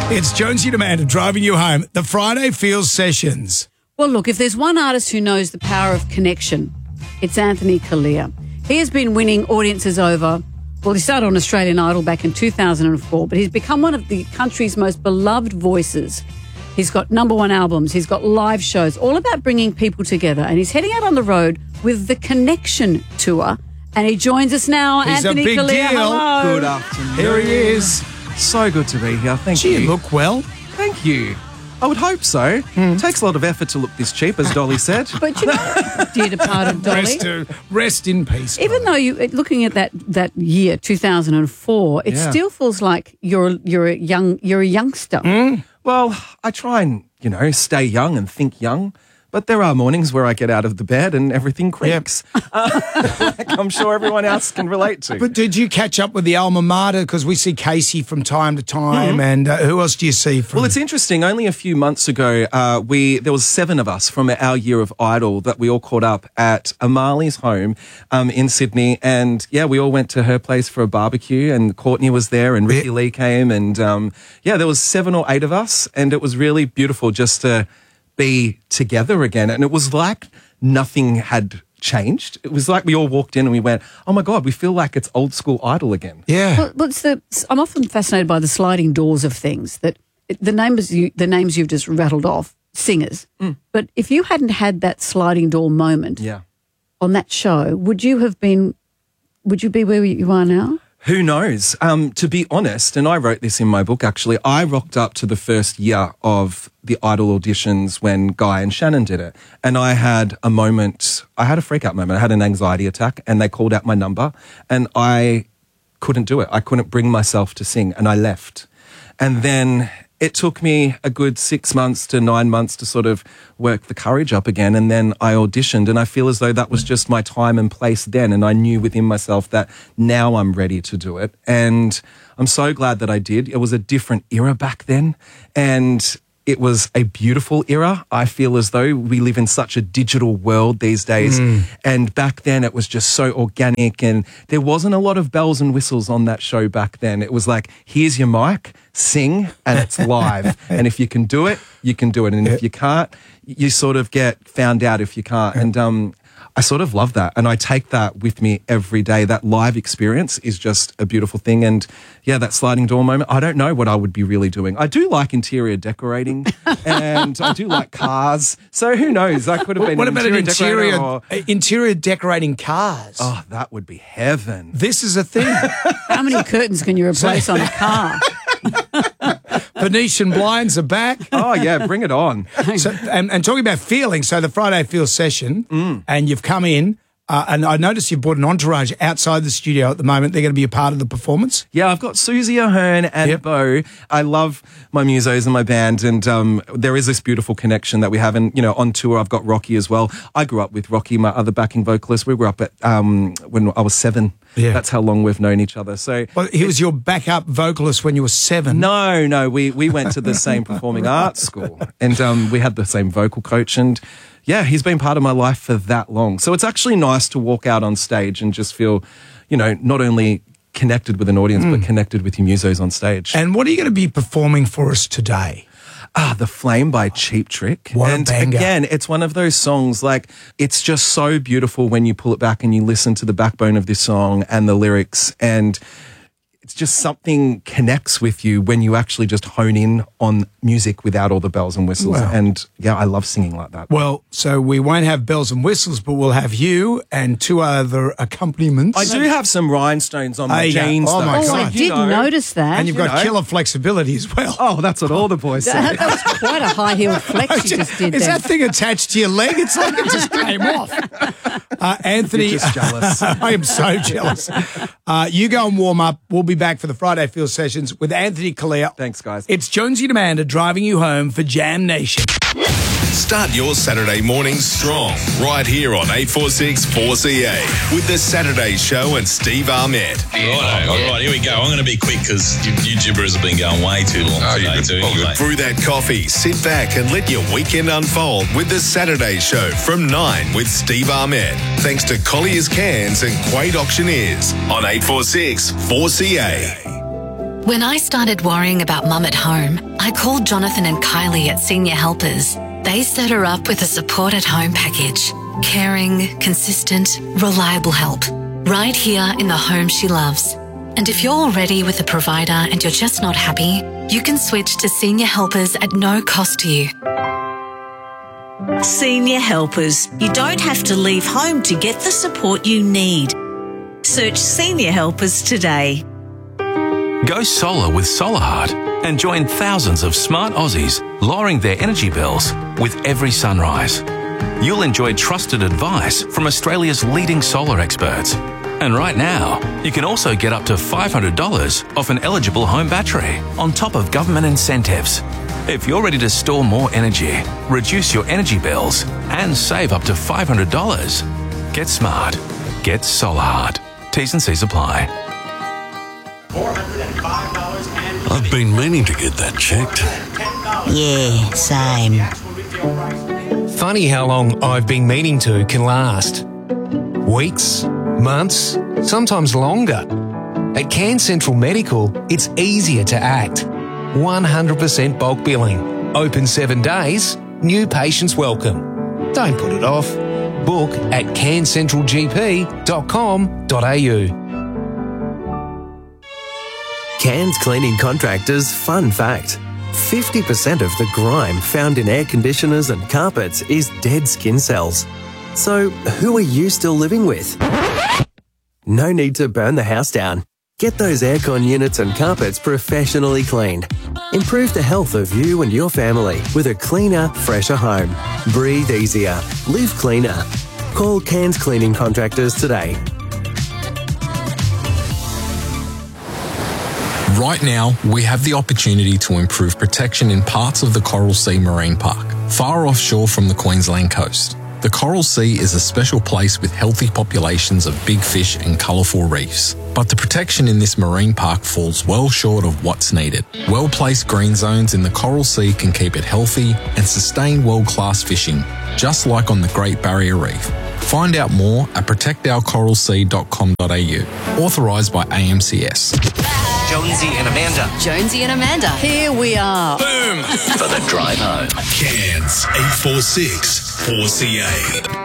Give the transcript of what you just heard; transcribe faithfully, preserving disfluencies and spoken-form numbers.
It's Jonesy and Amanda driving you home. The Friday Feels Sessions. Well, look, if there's one artist who knows the power of connection, it's Anthony Callea. He has been winning audiences over, well, he started on Australian Idol back in two thousand four, but he's become one of the country's most beloved voices. He's got number one albums, he's got live shows, all about bringing people together, and he's heading out on the road with the Connection Tour, and he joins us now. He's Anthony a big Callea, deal. hello. Good afternoon. Here he is. So good to be here. Thank Gee, you. you look well. Thank you. I would hope so. It takes a lot of effort to look this cheap, as Dolly said. But you know, dear departed Dolly, Rest, uh, rest in peace. even though you, looking at that that year, two thousand four, it Yeah. still feels like you're you're a young you're a youngster. Well, I try and, you know, stay young and think young. But there are mornings where I get out of the bed and everything creaks. Uh, like I'm sure everyone else can relate to. But did you catch up with the alma mater? Because we see Casey from time to time, and uh, who else do you see from? Well, it's interesting. Only a few months ago, uh, we there was seven of us from our year of Idol that we all caught up at Amali's home um, in Sydney, and yeah, we all went to her place for a barbecue. And Courtney was there, and Ricky Yeah. Lee came, and um, yeah, there was seven or eight of us, and it was really beautiful just to be together again. And it was like nothing had changed. It was like we all walked in and we went, "Oh my God, we feel like it's old school Idol again." yeah. Well, well, it's the, I'm often fascinated by the sliding doors of things, that the names you, the names you've just rattled off, singers. But if you hadn't had that sliding door moment Yeah. on that show, would you have been? Would you be where you are now? Who knows? Um, to be honest, and I wrote this in my book actually, I rocked up to the first year of the Idol auditions when Guy and Shannon did it. And I had a moment, I had a freak out moment. I had an anxiety attack and they called out my number and I couldn't do it. I couldn't bring myself to sing and I left. And then it took me a good six months to nine months to sort of work the courage up again. And then I auditioned and I feel as though that was just my time and place then. And I knew within myself that now I'm ready to do it. And I'm so glad that I did. It was a different era back then. And it was a beautiful era. I feel as though we live in such a digital world these days. And back then it was just so organic and there wasn't a lot of bells and whistles on that show back then. It was like, here's your mic, sing, and it's live. And if you can do it, you can do it. And if you can't, you sort of get found out if you can't. And um, I sort of love that. And I take that with me every day. That live experience is just a beautiful thing. And yeah, that sliding door moment, I don't know what I would be really doing. I do like interior decorating and I do like cars. So who knows? I could have been What an about an interior interior decorator or, uh, interior decorating cars? oh, that would be heaven. This is a thing. How many curtains can you replace on a car? Venetian blinds are back. Oh yeah, bring it on. So, and, and talking about feeling, so the Friday Feels session, and you've come in, uh, and I noticed you've brought an entourage outside the studio at the moment. They're going to be a part of the performance. Yeah, I've got Susie Ahern and Yep. Bo. I love my musos and my band, and um, there is this beautiful connection that we have. And, you know, on tour, I've got Rocky as well. I grew up with Rocky, my other backing vocalist. We grew up at um, when I was seven. Yeah. That's how long we've known each other. So Well, he was your backup vocalist when you were seven. no, no, we we went to the same performing arts school, and um, we had the same vocal coach, and yeah, he's been part of my life for that long. So it's actually nice to walk out on stage and just feel, you know, not only connected with an audience, but connected with your musos on stage. And what are you going to be performing for us today? Ah, The Flame by Cheap Trick. What a and banger. again, it's one of those songs, like, it's just so beautiful when you pull it back and you listen to the backbone of this song and the lyrics, and it's just something connects with you when you actually just hone in on music without all the bells and whistles. Wow. And yeah, I love singing like that. Well, so we won't have bells and whistles, but we'll have you and two other accompaniments. I do have some rhinestones on my There you go. jeans, Oh, though. my Oh, God. I You did know. notice that. and you've got know. killer flexibility as well. Oh, that's what all the boys say. that, that was quite a high heel flex you just did Is there. that thing attached to your leg? It's like it just came off. Uh, Anthony, You're just jealous. I am so jealous. Uh, you go and warm up. We'll be back for the Friday Feels sessions with Anthony Callea. Thanks, guys. It's Jonesy and Amanda driving you home for Jam Nation. Start your Saturday morning strong right here on eight four six four C A with the Saturday Show and Steve Ahmed. Righto, all right, here we go. I'm going to be quick because you, you gibberish have been going way too long Oh, today you- too. oh, Anyway. Brew that coffee, sit back and let your weekend unfold with the Saturday Show from nine with Steve Ahmed. Thanks to Collier's Cans and Quaid Auctioneers on eight four six four C A. When I started worrying about Mum at home, I called Jonathan and Kylie at Senior Helpers. They set her up with a support at home package. Caring, consistent, reliable help. Right here in the home she loves. And if you're already with a provider and you're just not happy, you can switch to Senior Helpers at no cost to you. Senior Helpers. You don't have to leave home to get the support you need. Search Senior Helpers today. Go solar with SolarHeart and join thousands of smart Aussies lowering their energy bills with every sunrise. You'll enjoy trusted advice from Australia's leading solar experts. And right now, you can also get up to five hundred dollars off an eligible home battery on top of government incentives. If you're ready to store more energy, reduce your energy bills and save up to five hundred dollars, get smart. Get SolarHeart. T's and C's apply. I've been meaning to get that checked. Yeah, same. Funny how long I've been meaning to can last. Weeks, months, sometimes longer. At Cairns Central Medical, it's easier to act. one hundred percent bulk billing. Open seven days. New patients welcome. Don't put it off. Book at cairns central g p dot com dot a u. Cairns Cleaning Contractors fun fact. fifty percent of the grime found in air conditioners and carpets is dead skin cells. So, who are you still living with? No need to burn the house down. Get those aircon units and carpets professionally cleaned. Improve the health of you and your family with a cleaner, fresher home. Breathe easier. Live cleaner. Call Cairns Cleaning Contractors today. Right now, we have the opportunity to improve protection in parts of the Coral Sea Marine Park, far offshore from the Queensland coast. The Coral Sea is a special place with healthy populations of big fish and colourful reefs. But the protection in this marine park falls well short of what's needed. Well-placed green zones in the Coral Sea can keep it healthy and sustain world-class fishing, just like on the Great Barrier Reef. Find out more at protect our coral sea dot com dot a u. Authorised by A M C S. Jonesy and Amanda. Jonesy and Amanda. Here we are. Boom! For the drive home. Cairns eight four six four C A.